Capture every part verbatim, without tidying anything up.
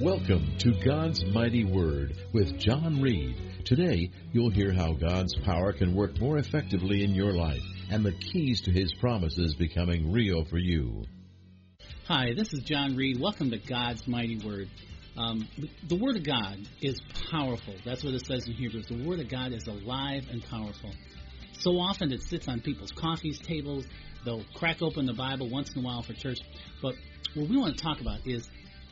Welcome to God's Mighty Word with John Reed. Today, you'll hear how God's power can work more effectively in your life and the keys to His promises becoming real for you. Hi, this is John Reed. Welcome to God's Mighty Word. Um, the, the Word of God is powerful. That's what it says in Hebrews. The Word of God is alive and powerful. So often it sits on people's coffee tables. They'll crack open the Bible once in a while for church. But what we want to talk about is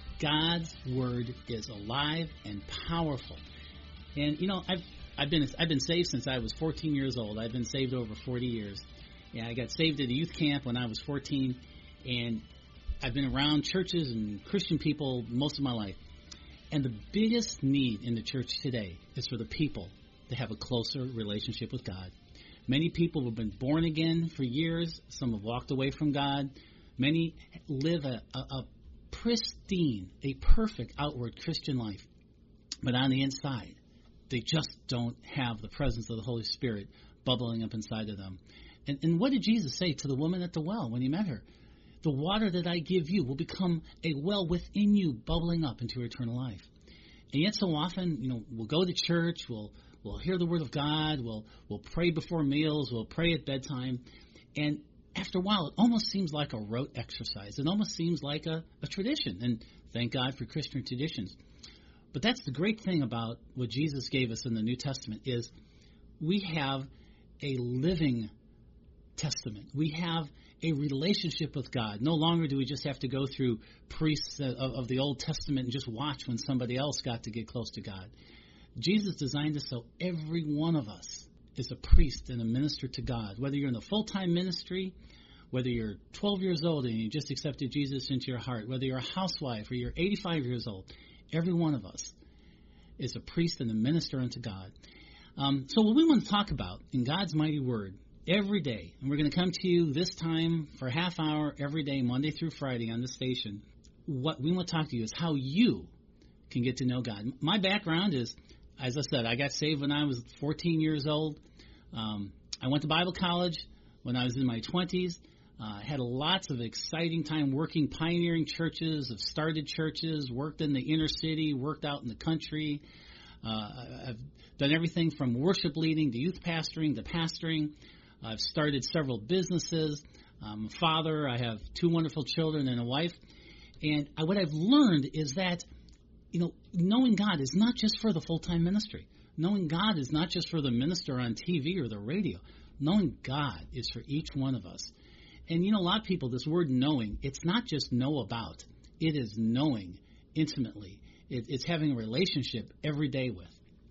God's Word is alive and powerful. And, you know, I've I've been I've been saved since I was fourteen years old. I've been saved over forty years. Yeah, I got saved at a youth camp when I was fourteen, and I've been around churches and Christian people most of my life. And the biggest need in the church today is for the people to have a closer relationship with God. Many people have been born again for years. Some have walked away from God. Many live a, a, a pristine, a perfect outward Christian life. But on the inside, they just don't have the presence of the Holy Spirit bubbling up inside of them. And, and what did Jesus say to the woman at the well when He met her? The water that I give you will become a well within you, bubbling up into eternal life. And yet so often, you know, we'll go to church, we'll we'll hear the Word of God, we'll we'll pray before meals, we'll pray at bedtime, and after a while, it almost seems like a rote exercise. It almost seems like a, a tradition, and thank God for Christian traditions. But that's the great thing about what Jesus gave us in the New Testament is we have a living testament. We have a relationship with God. No longer do we just have to go through priests of, of the Old Testament and just watch when somebody else got to get close to God. Jesus designed it so every one of us is a priest and a minister to God. Whether you're in the full-time ministry, whether you're twelve years old and you just accepted Jesus into your heart, whether you're a housewife or you're eighty-five years old, every one of us is a priest and a minister unto God. Um, so what we want to talk about in God's mighty word every day, and we're going to come to you this time for a half hour every day, Monday through Friday on this station. What we want to talk to you is how you can get to know God. My background is, as I said, I got saved when I was fourteen years old. Um, I went to Bible college when I was in my twenties. I uh, had lots of exciting time working, pioneering churches, have started churches, worked in the inner city, worked out in the country. Uh, I've done everything from worship leading to youth pastoring to pastoring. I've started several businesses. I'm a father. I have two wonderful children and a wife. And I, what I've learned is that, you know, knowing God is not just for the full-time ministry. Knowing God is not just for the minister on T V or the radio. Knowing God is for each one of us. And, you know, a lot of people, this word knowing, it's not just know about. It is knowing intimately. It, it's having a relationship every day with.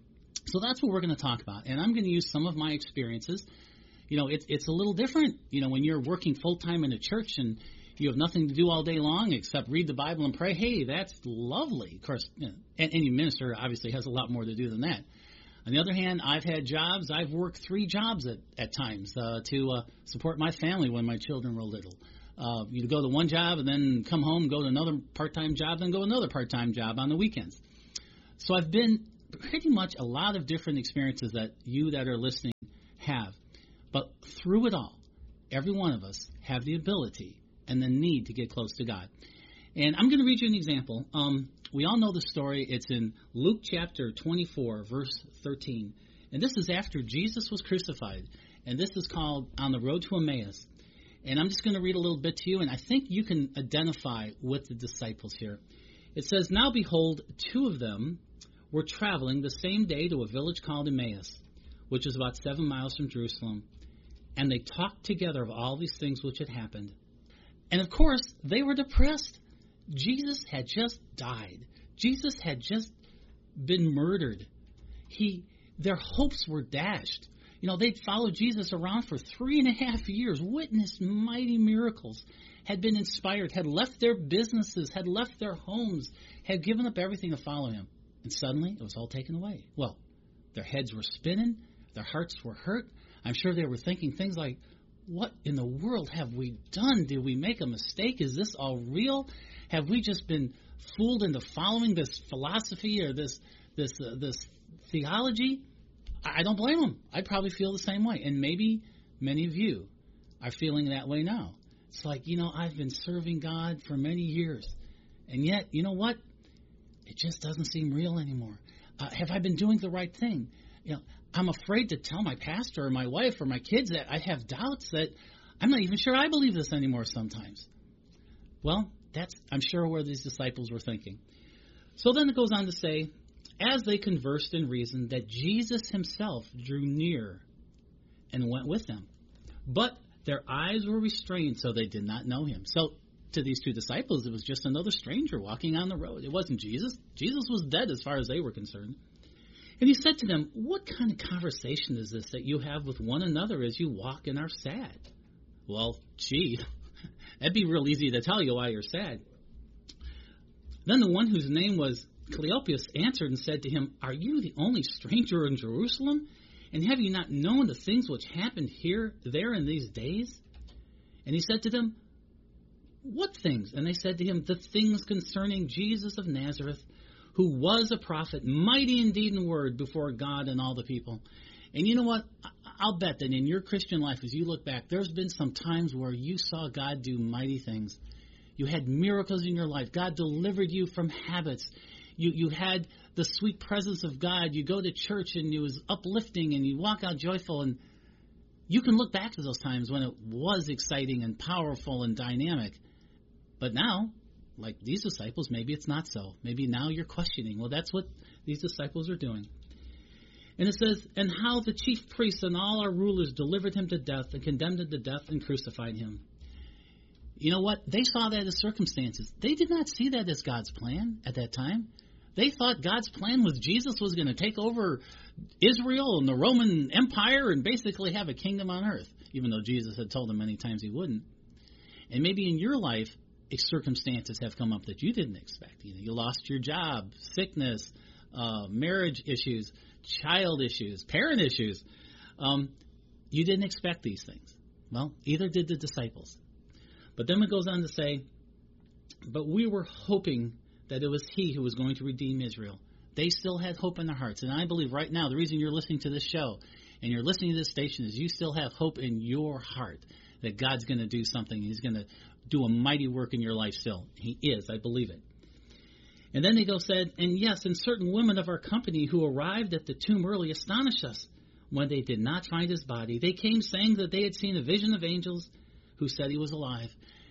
So that's what we're going to talk about. And I'm going to use some of my experiences. You know, it, it's a little different, you know, when you're working full-time in a church and you have nothing to do all day long except read the Bible and pray. Hey, that's lovely. Of course, you know, any minister obviously has a lot more to do than that. On the other hand, I've had jobs. I've worked three jobs at, at times uh, to uh, support my family when my children were little. Uh, you go to one job and then come home, go to another part-time job, then go to another part-time job on the weekends. So I've been pretty much a lot of different experiences that you that are listening have. But through it all, every one of us have the ability and the need to get close to God. And I'm going to read you an example. Um, we all know the story. It's in Luke chapter twenty-four, verse thirteen. And this is after Jesus was crucified. And this is called On the Road to Emmaus. And I'm just going to read a little bit to you, and I think you can identify with the disciples here. It says, Now behold, two of them were traveling the same day to a village called Emmaus, which is about seven miles from Jerusalem. And they talked together of all these things which had happened. And of course, they were depressed. Jesus had just died. Jesus had just been murdered. He, their hopes were dashed. You know, they'd followed Jesus around for three and a half years, witnessed mighty miracles, had been inspired, had left their businesses, had left their homes, had given up everything to follow him. And suddenly, it was all taken away. Well, their heads were spinning. Their hearts were hurt. I'm sure they were thinking things like, what in the world have we done? Did we make a mistake? Is this all real? Have we just been fooled into following this philosophy or this this uh, this theology? I don't blame them. I'd probably feel the same way. And maybe many of you are feeling that way now. It's like, you know, I've been serving God for many years. And yet, you know what? it just doesn't seem real anymore. Uh, have I been doing the right thing? You know, I'm afraid to tell my pastor or my wife or my kids that I have doubts that I'm not even sure I believe this anymore sometimes. Well, that's, I'm sure, where these disciples were thinking. So then it goes on to say, as they conversed and reasoned, that Jesus himself drew near and went with them. But their eyes were restrained, so they did not know him. So to these two disciples, it was just another stranger walking on the road. It wasn't Jesus. Jesus was dead as far as they were concerned. And he said to them, what kind of conversation is this that you have with one another as you walk and are sad? Well, gee, that'd be real easy to tell you why you're sad. Then the one whose name was Cleopas answered and said to him, are you the only stranger in Jerusalem? And have you not known the things which happened here, there in these days? And he said to them, what things? And they said to him, the things concerning Jesus of Nazareth, who was a prophet, mighty indeed in word before God and all the people. And you know what? I'll bet that in your Christian life, as you look back, there's been some times where you saw God do mighty things. You had miracles in your life. God delivered you from habits. You you had the sweet presence of God. You go to church and it was uplifting and you walk out joyful. And you can look back to those times when it was exciting and powerful and dynamic. But now, like these disciples, maybe it's not so. Maybe now you're questioning. Well, that's what these disciples are doing. And it says, and how the chief priests and all our rulers delivered him to death and condemned him to death and crucified him. You know what? They saw that as circumstances. They did not see that as God's plan at that time. They thought God's plan was Jesus was going to take over Israel and the Roman Empire and basically have a kingdom on earth, even though Jesus had told them many times he wouldn't. And maybe in your life, circumstances have come up that you didn't expect. You know, you lost your job, sickness, uh, marriage issues, child issues, parent issues. Um, you didn't expect these things. Well, either did the disciples. But then it goes on to say, but we were hoping that it was he who was going to redeem Israel. They still had hope in their hearts. And I believe right now, the reason you're listening to this show and you're listening to this station is you still have hope in your heart that God's going to do something. He's going to do a mighty work in your life still. He is. I believe it. And then they go said, and yes, and certain women of our company who arrived at the tomb early astonished us when they did not find his body. They came saying that they had seen a vision of angels who said he was alive.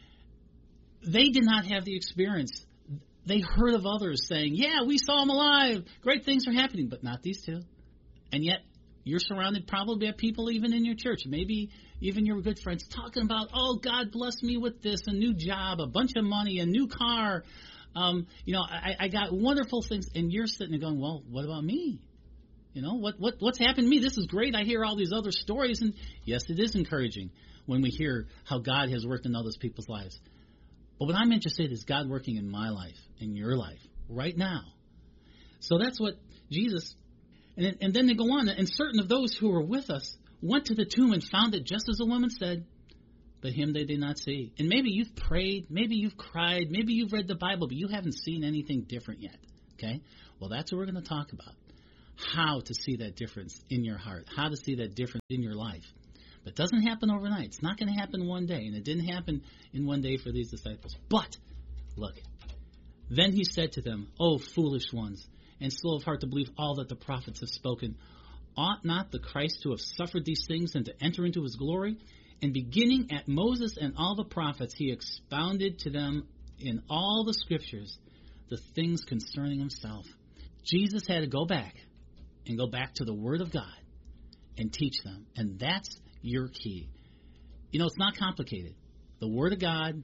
They did not have the experience. They heard of others saying, yeah, we saw him alive. Great things are happening, but not these two. And yet you're surrounded probably by people even in your church, maybe even your good friends, talking about, oh, God blessed me with this, a new job, a bunch of money, a new car. Um, you know, I, I got wonderful things. And you're sitting there going, well, what about me? You know, what, what what's happened to me? This is great. I hear all these other stories. And yes, it is encouraging when we hear how God has worked in others people's lives. But what I'm interested in is God working in my life, in your life, right now. So that's what Jesus... And then, and then they go on, and certain of those who were with us went to the tomb and found it just as the woman said, but him they did not see. And maybe you've prayed, maybe you've cried, maybe you've read the Bible, but you haven't seen anything different yet. Okay? Well, that's what we're going to talk about. How to see that difference in your heart, how to see that difference in your life. But it doesn't happen overnight. It's not going to happen one day, and it didn't happen in one day for these disciples. But, look, then he said to them, O foolish ones, and slow of heart to believe all that the prophets have spoken. Ought not the Christ to have suffered these things and to enter into his glory? And beginning at Moses and all the prophets, he expounded to them in all the scriptures the things concerning himself. Jesus had to go back and go back to the Word of God and teach them. And that's your key. You know, it's not complicated. The Word of God,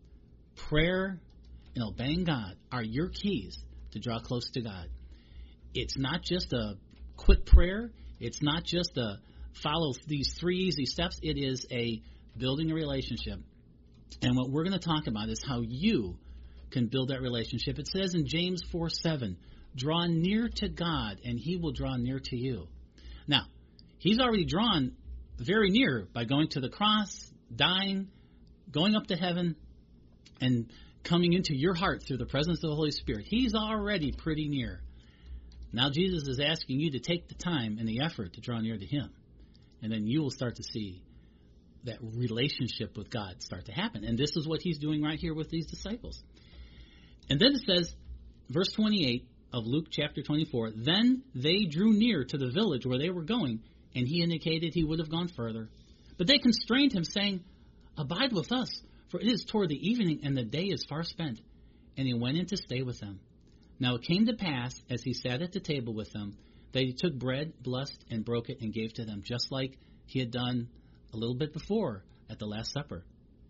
prayer, and obeying God are your keys to draw close to God. It's not just a quick prayer. It's not just a follow these three easy steps. It is a building a relationship. And what we're going to talk about is how you can build that relationship. It says in James four seven, draw near to God and he will draw near to you. Now, he's already drawn very near by going to the cross, dying, going up to heaven, and coming into your heart through the presence of the Holy Spirit. He's already pretty near. Now Jesus is asking you to take the time and the effort to draw near to him. And then you will start to see that relationship with God start to happen. And this is what he's doing right here with these disciples. And then it says, verse twenty-eight, of Luke chapter twenty-four, then they drew near to the village where they were going, and he indicated he would have gone further. But they constrained him, saying, Abide with us, for it is toward the evening, and the day is far spent. And he went in to stay with them. Now it came to pass, as he sat at the table with them, that he took bread, blessed, and broke it, and gave to them, just like he had done a little bit before at the Last Supper.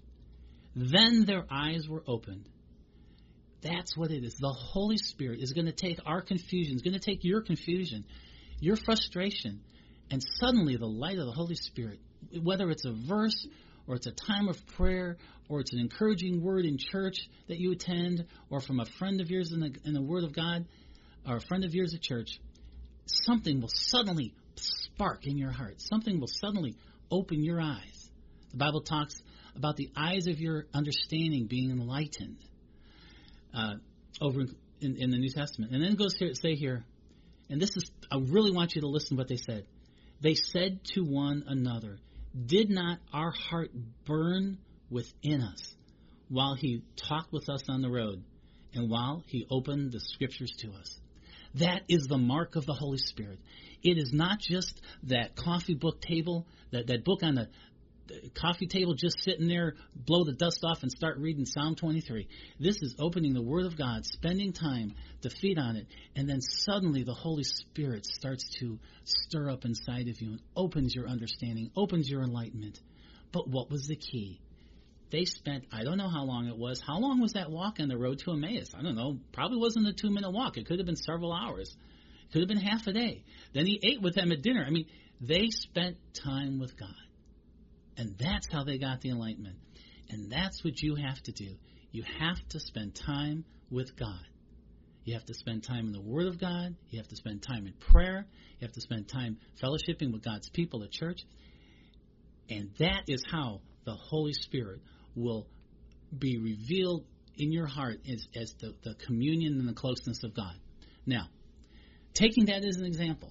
Then their eyes were opened. That's what it is. The Holy Spirit is going to take our confusion, is going to take your confusion, your frustration, and suddenly the light of the Holy Spirit, whether it's a verse or it's a time of prayer or it's an encouraging word in church that you attend or from a friend of yours in the, in the Word of God or a friend of yours at church, something will suddenly spark in your heart. Something will suddenly open your eyes. The Bible talks about the eyes of your understanding being enlightened uh, over in, in the New Testament. And then it goes here to say here, and this is, I really want you to listen to what they said. They said to one another, did not our heart burn within us while he talked with us on the road and while he opened the scriptures to us? That is the mark of the Holy Spirit. It is not just that coffee book table, that, that book on the coffee table just sitting there, blow the dust off and start reading Psalm twenty-three. This is opening the Word of God, spending time to feed on it, and then suddenly the Holy Spirit starts to stir up inside of you and opens your understanding, opens your enlightenment. But what was the key? They spent, I don't know how long it was. How long was that walk on the road to Emmaus? I don't know. Probably wasn't a two-minute walk. It could have been several hours. It could have been half a day. Then he ate with them at dinner. I mean, they spent time with God. And that's how they got the enlightenment. And that's what you have to do. You have to spend time with God. You have to spend time in the Word of God. You have to spend time in prayer. You have to spend time fellowshipping with God's people at church. And that is how the Holy Spirit will be revealed in your heart as, as the, the communion and the closeness of God. Now, taking that as an example,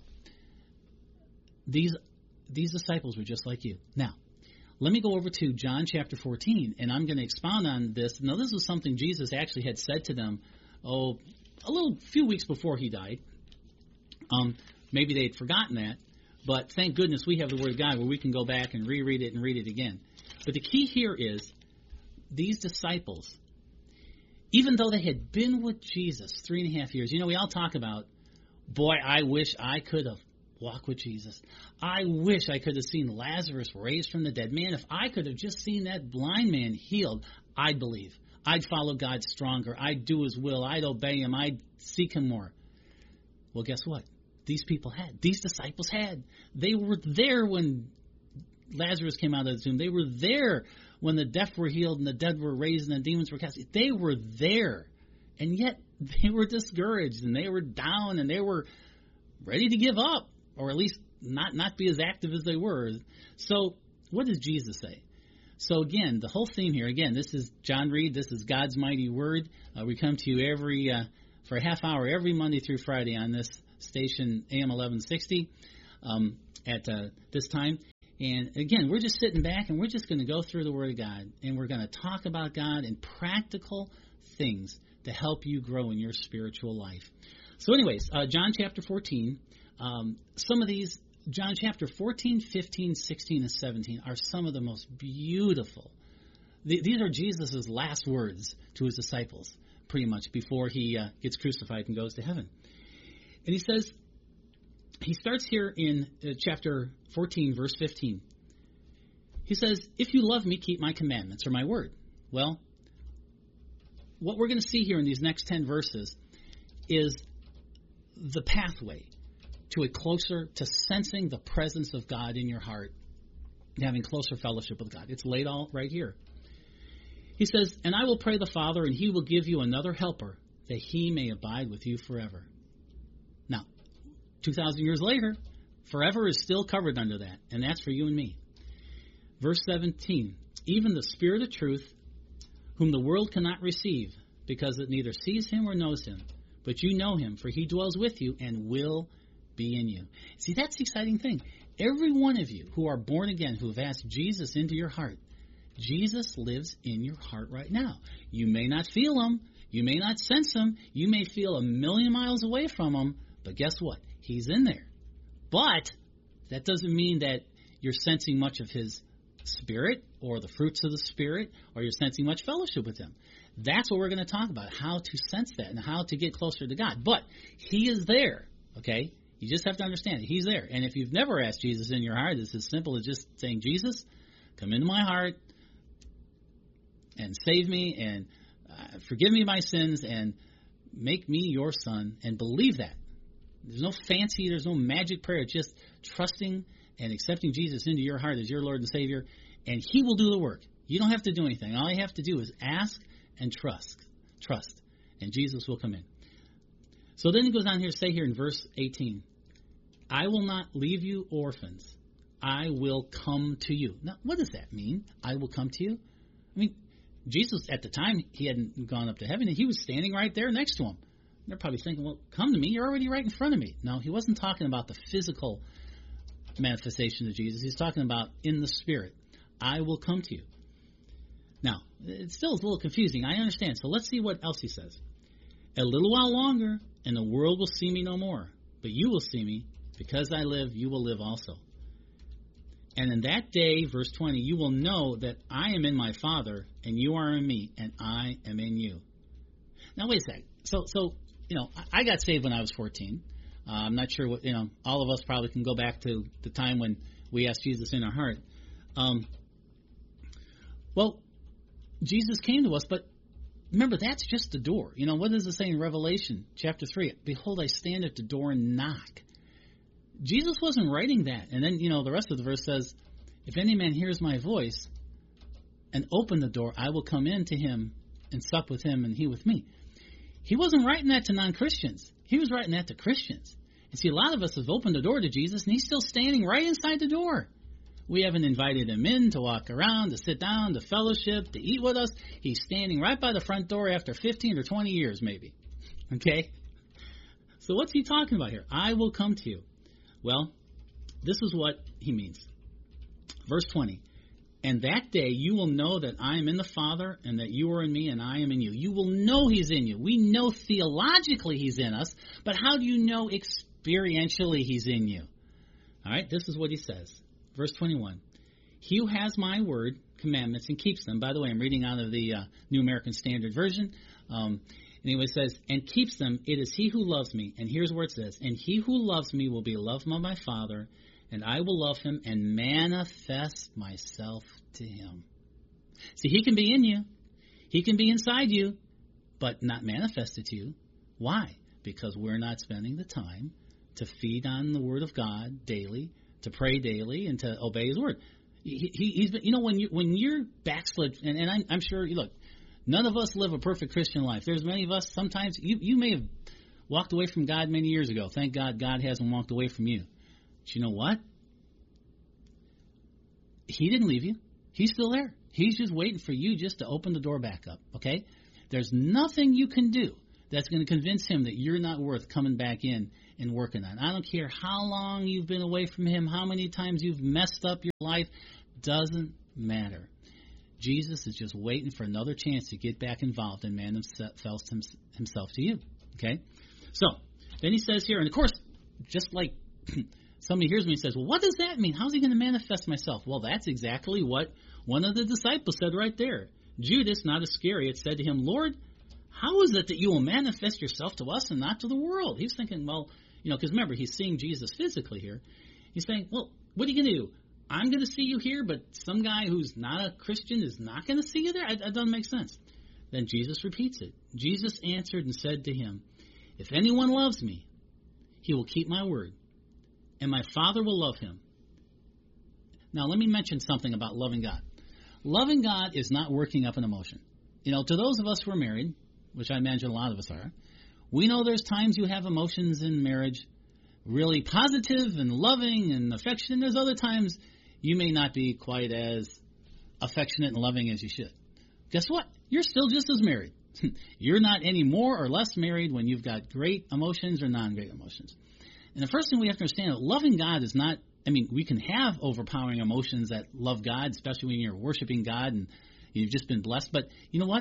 these these disciples were just like you. Now, let me go over to John chapter fourteen, and I'm going to expound on this. Now, this was something Jesus actually had said to them, oh, a little few weeks before he died. Um, maybe they had forgotten that, but thank goodness we have the Word of God where we can go back and reread it and read it again. But the key here is these disciples, even though they had been with Jesus three and a half years, you know, we all talk about, boy, I wish I could have walked with Jesus. I wish I could have seen Lazarus raised from the dead. Man, if I could have just seen that blind man healed, I'd believe. I'd follow God stronger. I'd do his will. I'd obey him. I'd seek him more. Well, guess what? These people had. These disciples had. They were there when Lazarus came out of the tomb. They were there when the deaf were healed and the dead were raised and the demons were cast. They were there. And yet they were discouraged and they were down and they were ready to give up, or at least not, not be as active as they were. So what does Jesus say? So again, the whole theme here, again, this is John Reed. This is God's Mighty Word. Uh, we come to you every uh, for a half hour every Monday through Friday on this station, A M eleven sixty, um, at uh, this time. And again, we're just sitting back and we're just going to go through the Word of God, and we're going to talk about God and practical things to help you grow in your spiritual life. So anyways, uh, John chapter fourteen, um, some of these, John chapter fourteen, fifteen, sixteen, and seventeen are some of the most beautiful. These are Jesus' last words to his disciples, pretty much, before he uh, gets crucified and goes to heaven. And he says, he starts here in uh, chapter fourteen, verse fifteen. He says, if you love me, keep my commandments, or my word. Well, what we're going to see here in these next ten verses is the pathway to a closer, to sensing the presence of God in your heart, and having closer fellowship with God. It's laid out right here. He says, and I will pray the Father, and he will give you another helper, that he may abide with you forever. Now, two thousand years later, forever is still covered under that, and that's for you and me. Verse seventeen, even the Spirit of truth, whom the world cannot receive, because it neither sees him or knows him, but you know him, for he dwells with you and will be in you. See, that's the exciting thing. Every one of you who are born again, who have asked Jesus into your heart, Jesus lives in your heart right now. You may not feel him. You may not sense him. You may feel a million miles away from him. But guess what? He's in there. But that doesn't mean that you're sensing much of his Spirit or the fruits of the Spirit, or you're sensing much fellowship with him. That's what we're going to talk about, how to sense that and how to get closer to God. But he is there, okay? You just have to understand it. He's there. And if you've never asked Jesus in your heart, it's as simple as just saying, Jesus, come into my heart and save me and uh, forgive me my sins and make me your son, and believe that. There's no fancy, there's no magic prayer. It's just trusting and accepting Jesus into your heart as your Lord and Savior, and he will do the work. You don't have to do anything. All you have to do is ask and trust. Trust. And Jesus will come in. So then he goes on here to say here in verse eighteen, I will not leave you orphans. I will come to you. Now, what does that mean? I will come to you? I mean, Jesus, at the time, he hadn't gone up to heaven, and he was standing right there next to him. They're probably thinking, well, come to me. You're already right in front of me. No, he wasn't talking about the physical manifestation of Jesus. He's talking about in the Spirit. I will come to you. Now, it still is a little confusing. I understand. So let's see what else he says. A little while longer, and the world will see me no more. But you will see me. Because I live, you will live also. And in that day, verse twenty, you will know that I am in my Father, and you are in me, and I am in you. Now, wait a second. So, so you know, I got saved when I was fourteen. Uh, I'm not sure what, you know, all of us probably can go back to the time when we asked Jesus in our heart. Um, well, Jesus came to us, but remember, that's just the door. You know, what does it say in Revelation chapter three? Behold, I stand at the door and knock. Jesus wasn't writing that. And then, you know, the rest of the verse says, if any man hears my voice and open the door, I will come in to him and sup with him and he with me. He wasn't writing that to non-Christians. He was writing that to Christians. And see, a lot of us have opened the door to Jesus, and he's still standing right inside the door. We haven't invited him in to walk around, to sit down, to fellowship, to eat with us. He's standing right by the front door after fifteen or twenty years, maybe. Okay? So what's he talking about here? I will come to you. Well, this is what he means. Verse twenty. And that day you will know that I am in the Father, and that you are in me, and I am in you. You will know he's in you. We know theologically he's in us, but how do you know experientially he's in you? All right, this is what he says. Verse twenty-one. He who has my word, commandments, and keeps them. By the way, I'm reading out of the uh, New American Standard Version. Um, anyway, it says, and keeps them, it is he who loves me. And here's where it says, and he who loves me will be loved by my Father, and I will love him and manifest myself to him. See, he can be in you. He can be inside you, but not manifested to you. Why? Because we're not spending the time to feed on the Word of God daily, to pray daily, and to obey His Word. He, he, he's been, you know, when you when you're backslid, and, and I'm, I'm sure, look, none of us live a perfect Christian life. There's many of us. Sometimes you you may have walked away from God many years ago. Thank God, God hasn't walked away from you. But you know what? He didn't leave you. He's still there. He's just waiting for you just to open the door back up, okay? There's nothing you can do that's going to convince him that you're not worth coming back in and working on. I don't care how long you've been away from him, how many times you've messed up your life. Doesn't matter. Jesus is just waiting for another chance to get back involved and manifest himself to you, okay? So, then he says here, and of course, just like somebody hears me and says, well, what does that mean? How's he going to manifest myself? Well, that's exactly what one of the disciples said right there. Judas, not Iscariot, said to him, Lord, how is it that you will manifest yourself to us and not to the world? He's thinking, well, you know, because remember, he's seeing Jesus physically here. He's saying, well, what are you going to do? I'm going to see you here, but some guy who's not a Christian is not going to see you there? That doesn't make sense. Then Jesus repeats it. Jesus answered and said to him, if anyone loves me, he will keep my word, and my Father will love him. Now, let me mention something about loving God. Loving God is not working up an emotion. You know, to those of us who are married, which I imagine a lot of us are, we know there's times you have emotions in marriage, really positive and loving and affectionate. There's other times you may not be quite as affectionate and loving as you should. Guess what? You're still just as married. You're not any more or less married when you've got great emotions or non-great emotions. And the first thing we have to understand is loving God is not, I mean, we can have overpowering emotions that love God, especially when you're worshiping God and you've just been blessed. But you know what?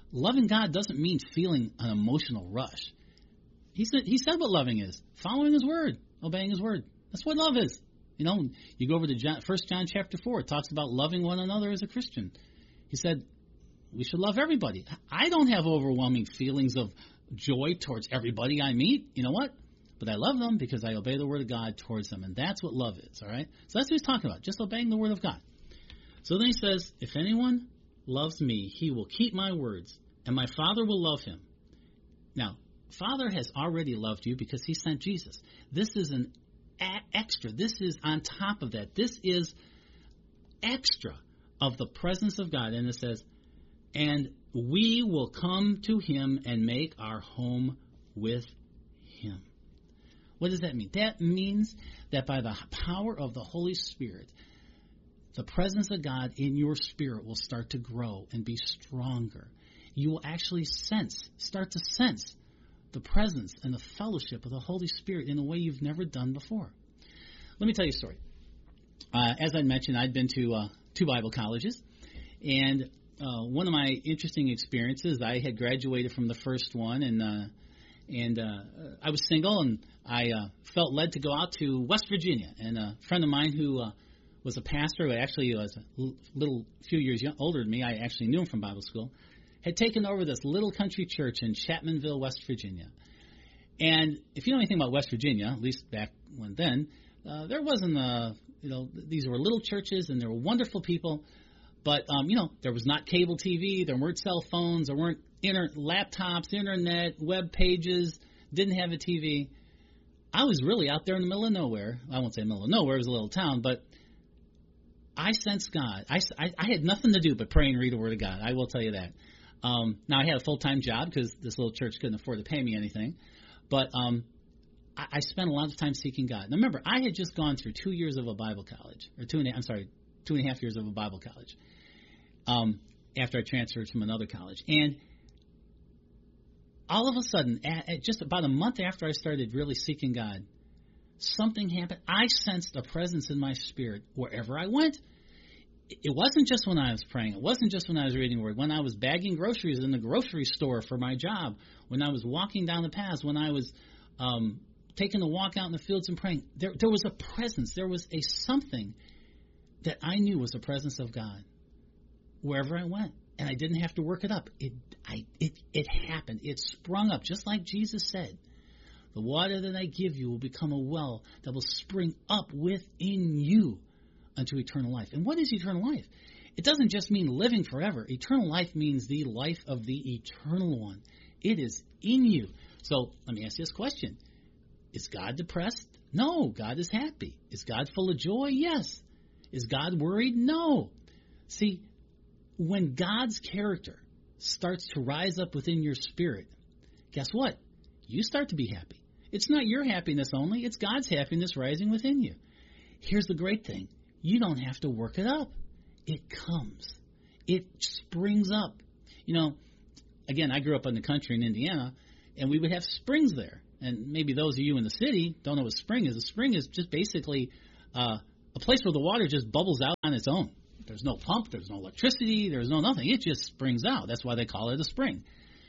loving God doesn't mean feeling an emotional rush. He said, he said what loving is. Following his word, obeying his word. That's what love is. You know, you go over to John, First John chapter four. It talks about loving one another as a Christian. He said, we should love everybody. I don't have overwhelming feelings of joy towards everybody I meet. You know what? But I love them because I obey the word of God towards them. And that's what love is, all right? So that's what he's talking about, just obeying the word of God. So then he says, if anyone loves me, he will keep my words, and my Father will love him. Now, Father has already loved you because he sent Jesus. This is an a- extra. This is on top of that. This is extra of the presence of God. And it says, and we will come to him and make our home with him. What does that mean? That means that by the power of the Holy Spirit, the presence of God in your spirit will start to grow and be stronger. You will actually sense, start to sense the presence and the fellowship of the Holy Spirit in a way you've never done before. Let me tell you a story. Uh, as I mentioned, I'd been to uh, two Bible colleges, and uh, one of my interesting experiences, I had graduated from the first one, and uh, and uh, I was single, and I uh, felt led to go out to West Virginia. And a friend of mine who uh, was a pastor, who actually was a little few years young, older than me, I actually knew him from Bible school, had taken over this little country church in Chapmanville, West Virginia. And if you know anything about West Virginia, at least back when then, uh, there wasn't a, you know, these were little churches and there were wonderful people, but, um, you know, there was not cable T V, there weren't cell phones, there weren't inter- laptops, internet, web pages, didn't have a T V. I was really out there in the middle of nowhere. I won't say middle of nowhere, it was a little town, but I sensed God. I, I, I had nothing to do but pray and read the Word of God. I will tell you that. Um, now, I had a full-time job because this little church couldn't afford to pay me anything. But um, I, I spent a lot of time seeking God. Now, remember, I had just gone through two years of a Bible college, or two and a, I'm sorry, two and a half years of a Bible college um, after I transferred from another college. And all of a sudden, at, at just about a month after I started really seeking God, something happened. I sensed a presence in my spirit wherever I went. It wasn't just when I was praying. It wasn't just when I was reading the Word. When I was bagging groceries in the grocery store for my job, when I was walking down the paths, when I was um, taking a walk out in the fields and praying, there, there was a presence. There was a something that I knew was the presence of God wherever I went. And I didn't have to work it up. It, I, it, it happened. It sprung up, just like Jesus said. The water that I give you will become a well that will spring up within you unto eternal life. And what is eternal life? It doesn't just mean living forever. Eternal life means the life of the eternal one. It is in you. So let me ask you this question. Is God depressed? No. God is happy. Is God full of joy? Yes. Is God worried? No. See, when God's character starts to rise up within your spirit, guess what? You start to be happy. It's not your happiness only. It's God's happiness rising within you. Here's the great thing. You don't have to work it up. It comes. It springs up. You know, again, I grew up in the country in Indiana, and we would have springs there. And maybe those of you in the city don't know what spring is. A spring is just basically uh, a place where the water just bubbles out on its own. There's no pump. There's no electricity. There's no nothing. It just springs out. That's why they call it a spring.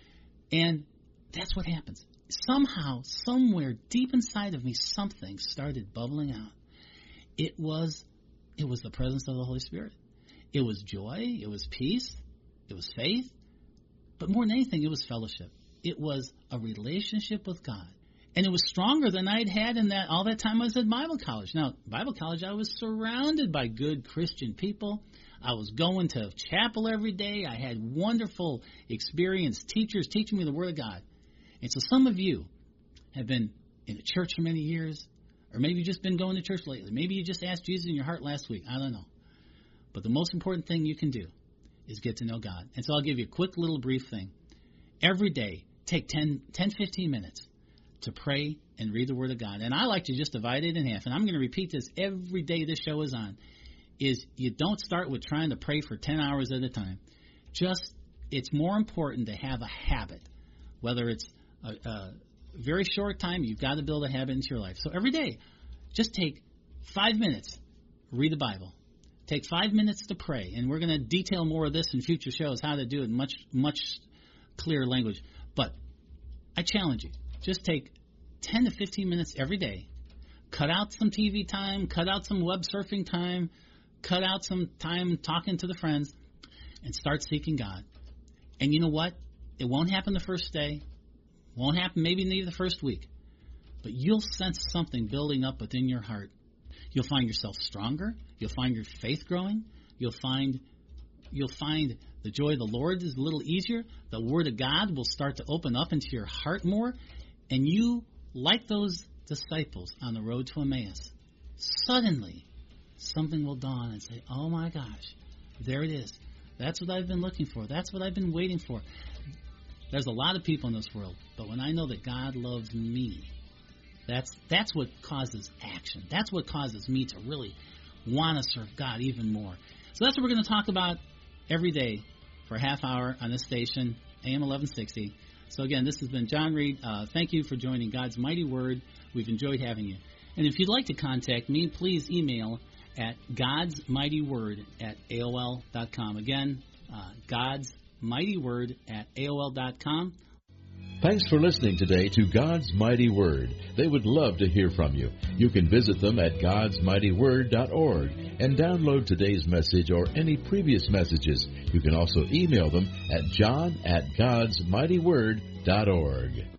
And that's what happens. Somehow, somewhere deep inside of me, something started bubbling out. It was It was the presence of the Holy Spirit. It was joy. It was peace. It was faith. But more than anything, it was fellowship. It was a relationship with God. And it was stronger than I'd had in that all that time I was at Bible college. Now, Bible college, I was surrounded by good Christian people. I was going to chapel every day. I had wonderful, experienced teachers teaching me the Word of God. And so some of you have been in the church for many years, or maybe you've just been going to church lately. Maybe you just asked Jesus in your heart last week. I don't know. But the most important thing you can do is get to know God. And so I'll give you a quick little brief thing. Every day, take ten, ten, fifteen minutes to pray and read the Word of God. And I like to just divide it in half. And I'm going to repeat this every day this show is on. Is you don't start with trying to pray for ten hours at a time. Just, it's more important to have a habit. Whether it's a, a very short time, you've got to build a habit into your life. So every day, just take five minutes, read the Bible. Take five minutes to pray. And we're going to detail more of this in future shows, how to do it much, much clear language. But I challenge you, just take ten to fifteen minutes every day. Cut out some T V time, cut out some web surfing time, cut out some time talking to the friends, and start seeking God. And you know what? It won't happen the first day. Won't happen maybe maybe the first week. But you'll sense something building up within your heart. You'll find yourself stronger. You'll find your faith growing. You'll find you'll find the joy of the Lord is a little easier. The Word of God will start to open up into your heart more. And you, like those disciples on the road to Emmaus, suddenly something will dawn and say, oh my gosh, there it is. That's what I've been looking for. That's what I've been waiting for. There's a lot of people in this world, but when I know that God loves me, that's that's what causes action. That's what causes me to really want to serve God even more. So that's what we're going to talk about every day for a half hour on this station, A M eleven sixty. So again, this has been John Reed. Uh, thank you for joining God's Mighty Word. We've enjoyed having you. And if you'd like to contact me, please email at godsmightyword at A O L dot com. Again, uh, godsmightyword at A O L dot com. Thanks for listening today to God's Mighty Word. They would love to hear from you. You can visit them at gods mighty word dot org and download today's message or any previous messages. You can also email them at john at gods mighty word dot org.